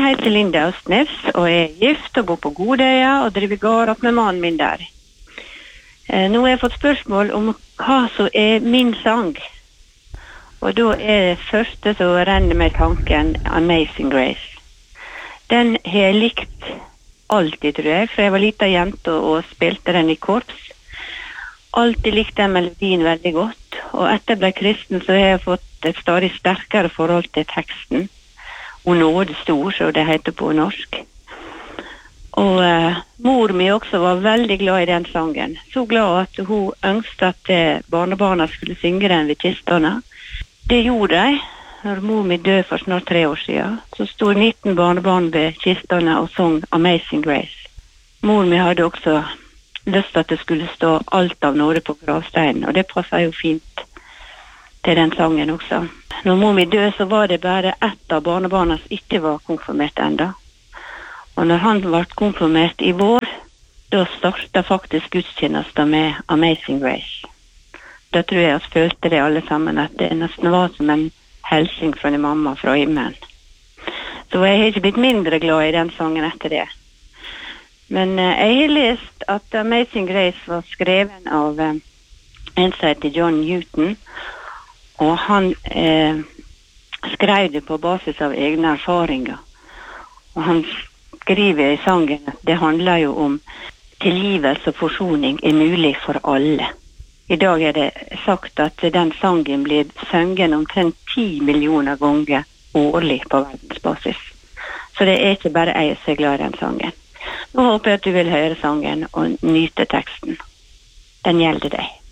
heter Linda Østnes, og jeg gift og bor på Godøya og driver gård opp med mannen min der. Nå har jeg fått spørsmål om hva som min sang. Og da det første som renner med tanken Amazing Grace. Den har jeg likt alltid, tror jeg, for jeg var liten jente og spilte den i korps. Alltid likte den melodien veldig godt, og etter jeg ble kristen så har jeg fått et stadig sterkere forhold til teksten. Og nåde stor, så det heter på norsk. Og mor mi også var veldig glad i den sangen. Så glad at hun ønsket at barnebarna skulle synge den ved kistene. Det gjorde de. Når mor mi døde for snart 3 år siden, så stod 19 barnebarn ved kistene og sang Amazing Grace. Mor mi hadde også lyst til at det skulle stå alt av nåde på gravsteinen, og det passet jo fint til den sangen også. Når mor mi døde, så var det bare ett av barnebarna som ikke var konfirmert enda. Og når han ble konfirmert i vår, da startet faktisk gudstjenesten med Amazing Grace. Da tror jeg at følte det alle sammen, at det nesten var som en helsing fra en mamma fra himmelen. Så jeg har ikke blitt mindre glad i den sangen etter det. Men jeg har lest at Amazing Grace var skreven av en som heter John Newton, og han skrev det på basis av egne erfaringer. Og han skriver i sangen at det handler jo om tilgivelse og forsoning mulig for alle. I dag det sagt at den sangen blir sunget omtrent 10 millioner ganger årlig på verdensbasis. Så det ikke bare jeg som glad i den sangen. Nå håper jeg at du vil høre sangen og nyte teksten. Den gjelder deg.